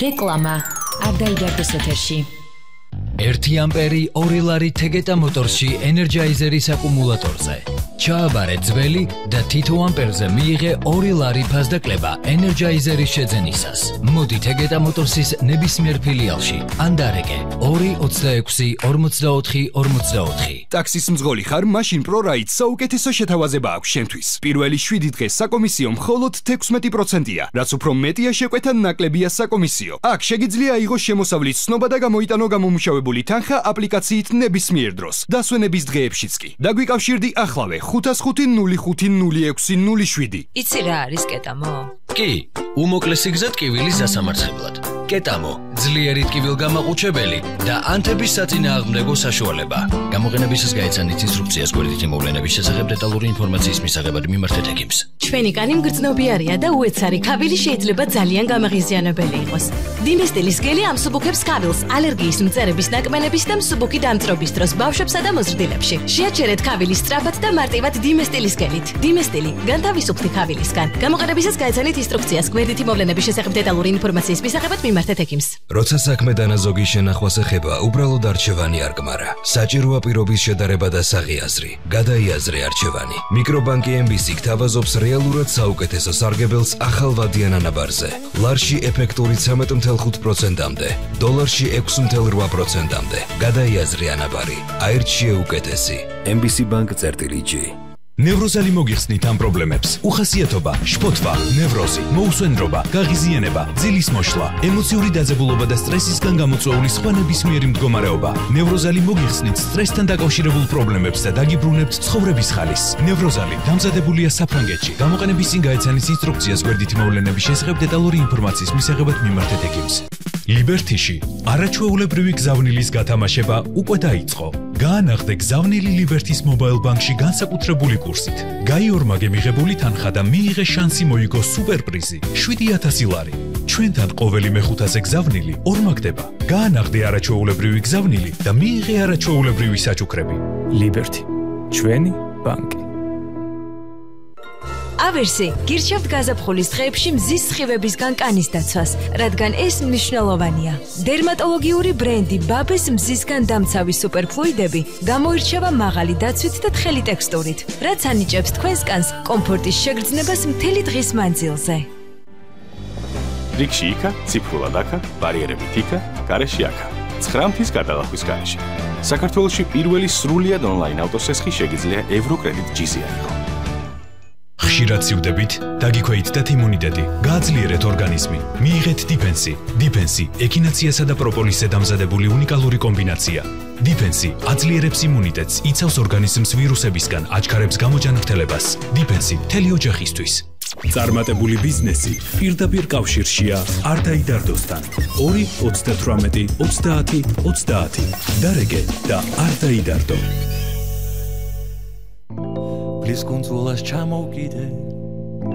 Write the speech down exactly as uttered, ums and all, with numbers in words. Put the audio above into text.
რეკლამა არ დაიდარდოს ეთერში. ერთი ამპერი ორი ლარი თეგეტა მოტორში ენერჯაიზერის აკუმულატორზე. ჩააბარე ძველი და თითო ამპერზე მიიღე ორი ლარი ფასდაკლება ენერჯაიზერის შეძენისას. მოდი თეგეტა მოტორსის ნებისმიერ ფილიალში. ან დარეკე ორი ოცდაექვსი ორმოცდაოთხი ორმოცდაოთხი. ტაქსის მძღოლი ხარ, მაშინ ProRide საუკეთესო შეთავაზება აქვს შენთვის. პირველი შვიდი დღე საკომისიო მხოლოდ თექვსმეტი პროცენტია, რაც უფრო მეტია შეკვეთა ნაკლებია საკომისიო. აქ შეგიძლია აიღოს შემოსავლის ცნობა და გამოიტანო გამომუშავებული თანხა აპლიკაციით ნებისმიერ დროს. დასვენების დღეებშიც კი. დაგვიკავშირდი ახლავე ხუთას ხუთი ნული ხუთი ნული ექვსი ნული შვიდი. იცი რა არის კეტამო? კი, უმოკლესი გზა ტკივილის სასამართლებლად. კეტამო, ძლიერი ტკივილგამაყუჩებელი და ანთების საწინააღმდეგო საშუალება. გამოყენებისას გაეცანით ინსტრუქციას გვერდითი მოვლენების შესახებ დეტალური ინფორმაციის მისაღებად მიმართეთ ექიმს. ჩვენი კანი მგრძნობიარია და უეცარი ქავილი შეიძლება ძალიან გამაღიზიანებელი იყოს. დინესტილის გელი ამსუბუქებს ქავილს ალერგიის მწერების ნაკმენების და მსუბუქი დამწრობის დროს ბავშვებსა და მოზრდილებში. შეაჩერეთ ქავილის სწრაფად და მარტივად დინესტილის გელით. დინესტილი განთავისუფლდი ქავილისგან. გამოყენებისას გაეცანით ინსტრუქციას გვერდითი მოვლენების შესახებ დეტალური ინფორმაციის მისაღებად მიმართეთ ექიმს. როცა საქმე დანაზოგი შენახვას ეხება, უბრალოდ არჩევანი არ გმარა. საჭიროა პირობის შედარება და საღიაზრი. გადაიაზრე არჩევანი. მიკრობანკი ემ ბი სი გთავაზობს რეალურად საუკეთესო სარგებელს ახალვადიან ანაბარზე. ლარში ეფექტური ცამეტ ათი ხუთი პროცენტამდე, დოლარში ექვსი ათი რვა პროცენტამდე. გადაიაზრე ანაბარი. აირჩიე უკეთესი. ემ ბი სი Bank წერტილი ჯი. ნევროზალი მოგიხსნით ამ პრობლემებს. უხასიათობა, შფოთვა, ნევროზი, მოუსვენრობა, გაღიზიანება, ძილის მოშლა, ემოციური დაძაბულობა და სტრესისგან გამოწვეული სხვა ნებისმიერი მდგომარეობა. ნევროზალი მოგიხსნით სტრესთან დაკავშირებულ პრობლემებს და დაგიბრუნებთ ცხოვრების ხალისს. ნევროზალი დამზადებულია საფრანგეთში. გამოყენების წინ გაეცანით ინსტრუქციას გვერდითი მოვლენების შესახებ დეტალური ინფორმაციის მისაღებად მიმართეთ ექიმს. ლიბერთიში არაჩვეულებრივი გზავნილის გათამაშება უკვე დაიწყო. გაანახდე გზავნილი ლიბერთის მობაილ ბანკში განსაკუთრებული კურსით. გაიორმაგე მიღებული თანხა და მიიღე შანსი მოიგო სუპერპრიზი შვიდი ათასი ლარი. ჩვენთან ყოველი მეხუთაზე გზავნილი ორმაგდება. გაანახდე არაჩვეულებრივი გზავნილი და მიიღე არაჩვეულებრივი საჩუქრები. ლიბერთი, ჩვენი ბანკი. ავერსი გირჩევთ გაზაფხულის დღეებში მზის სხივებისგან კანის დაცვას, რადგან ეს მნიშვნელოვანია. დერმატოლოგიური ბრენდი ბაბეს მზისგან დამცავი სუპერფლუიდები გამოირჩევა მაღალი დაცვით და თხელი ტექსტურით, რაც ანიჭებს თქვენს კანს კომფორტის შეგრძნებას მთელი დღის მანძილზე. რიგში იქა, ციფრულად აქა, ბარიერებით იქა, გარეში აქა. ცხრა მთის გადალახვის გარეშე. საქართველოში პირველი სრულიად ონლაინ ავტოსესხი შეგიძლია ევროკრედიტ ჯი-ზე აიღო. ხშირად სივდებით, დაგიქვეითდეთ იმუნიტეტი, გააძლიერეთ ორგანიზმი, მიიღეთ დიფენსი. დიფენსი ექინაციასა და პროპოლისზე დამზადებული უნიკალური კომბინაცია. დიფენსი აძლიერებს იმუნიტეტს, იცავს ორგანიზმს ვირუსებისგან, აჩქარებს გამოჯანმრთელებას. დიფენსი მთელი ოჯახისთვის. წარმატებული ბიზნესი პირდაპირ კავშირშია არ დაიდარდოსთან. ორი ოცდათვრამეტი ოცდაათი ოცდაათი. დარეგე და არ დაიდარდო. Plis consolas chamou kide